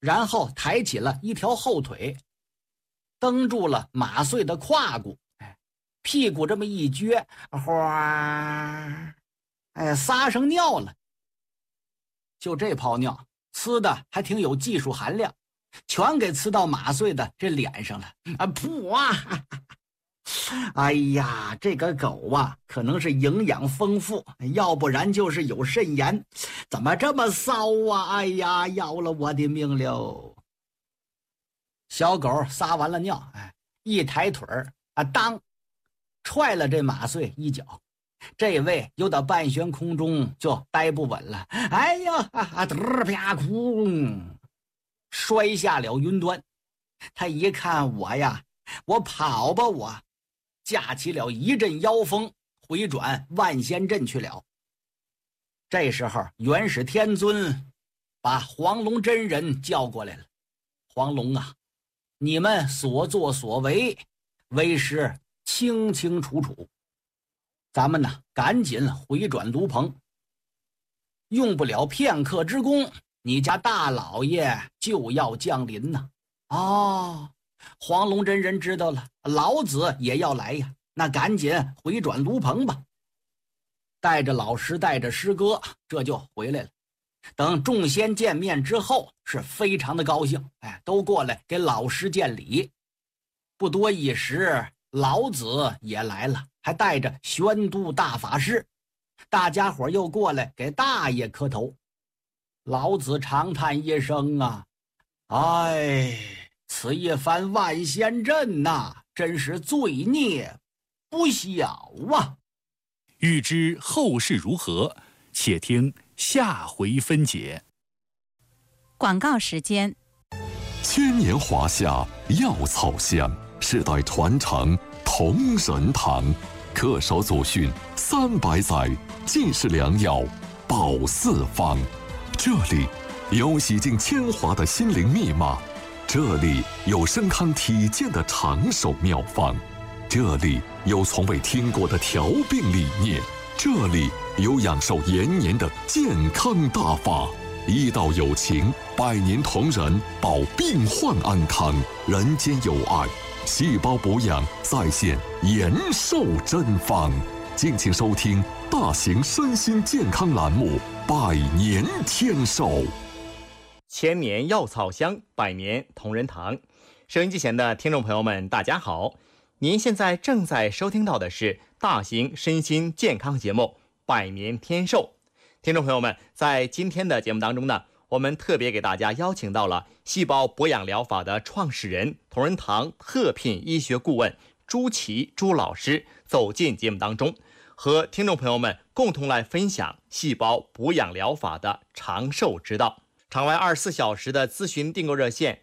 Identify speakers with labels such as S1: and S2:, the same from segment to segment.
S1: 然后抬起了一条后腿，蹬住了马穗的胯骨，屁股这么一撅，哗，撒上尿了。就这泡尿呲的还挺有技术含量，全给呲到马穗的这脸上了啊！噗啊！哎呀，这个狗啊，可能是营养丰富，要不然就是有肾炎，怎么这么骚啊？哎呀，要了我的命了！小狗撒完了尿，一抬腿儿啊，当踹了这马穗一脚，这位有点半悬空中就待不稳了，哎呀，啪哭，摔下了云端。他一看我呀，我跑吧，我架起了一阵妖风，回转万仙阵去了。这时候元始天尊把黄龙真人叫过来了，黄龙啊，你们所作所为，为师清清楚楚，咱们呢赶紧回转炉棚，用不了片刻之功，你家大老爷就要降临呢。哦，黄龙真人知道了，老子也要来呀，那赶紧回转炉棚吧。带着老师带着师哥这就回来了。等众仙见面之后是非常的高兴，都过来给老师见礼。不多一时，老子也来了，还带着宣都大法师，大家伙又过来给大爷磕头。老子长叹一声啊，哎，此一番万仙阵呐，真是罪孽不小啊！
S2: 欲知后事如何，且听下回分解。
S3: 广告时间。
S4: 千年华夏药草香，世代传承同仁堂，恪守祖训300载，尽是良药保四方。这里有洗净铅华的心灵密码，这里有身康体健的长寿妙方，这里有从未听过的调病理念，这里有养寿延年的健康大法。医道有情，百年同仁，保病患安康，人间有爱，细胞补养在线延寿真方。敬请收听大型身心健康栏目《百年天寿》。
S5: 千年药草香，百年同仁堂。收音机前的听众朋友们，大家好，您现在正在收听到的是大型身心健康节目《百年天寿》。听众朋友们，在今天的节目当中呢，我们特别给大家邀请到了细胞补养疗法的创始人、同仁堂特聘医学顾问朱琦朱老师走进节目当中，和听众朋友们共同来分享细胞补养疗法的长寿之道。场外24小时的咨询订购热线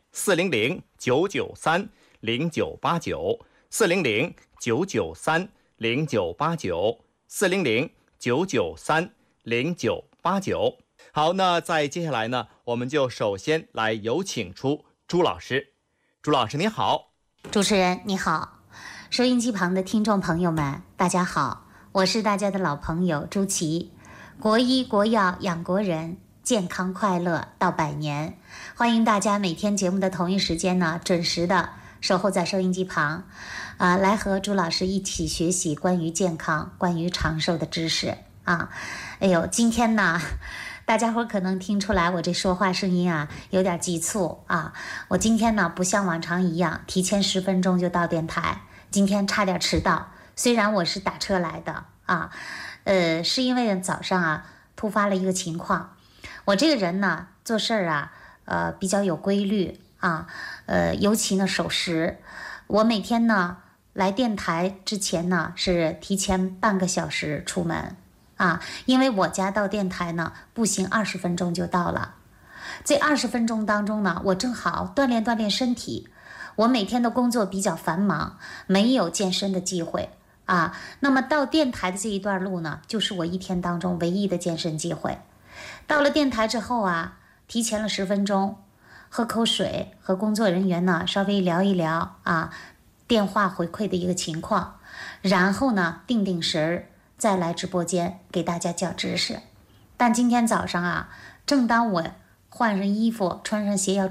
S5: 400-993-0989，400-993-0989。好，那在接下来呢，我们就首先来有请出朱老师。朱老师你好。
S6: 主持人你好，收音机旁的听众朋友们大家好，我是大家的老朋友朱琦，国医国药养国人，健康快乐到百年。欢迎大家每天节目的同一时间呢，准时的守候在收音机旁，来和朱老师一起学习关于健康、关于长寿的知识啊。哎呦，今天呢，大家伙可能听出来我这说话声音啊有点急促啊。我今天呢不像往常一样提前10分钟就到电台，今天差点迟到。虽然我是打车来的啊，是因为早上啊突发了一个情况。我这个人呢做事啊比较有规律啊，尤其呢守时。我每天呢来电台之前呢是提前半个小时出门啊，因为我家到电台呢步行20分钟就到了。这20分钟当中呢，我正好锻炼锻炼身体。我每天的工作比较繁忙，没有健身的机会啊。那么到电台的这一段路呢，就是我一天当中唯一的健身机会。到了电台之后啊，提前了10分钟，喝口水，和工作人员呢稍微聊一聊啊，电话回馈的一个情况，然后呢定定神儿，再来直播间给大家讲知识。但今天早上啊，正当我换上衣服，穿上鞋要